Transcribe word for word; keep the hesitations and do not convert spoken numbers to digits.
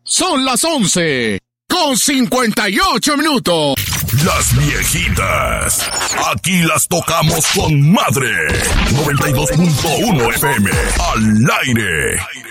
Son las once con cincuenta y ocho minutos. Las viejitas. Aquí las tocamos con madre. noventa y dos punto uno F M. Al aire.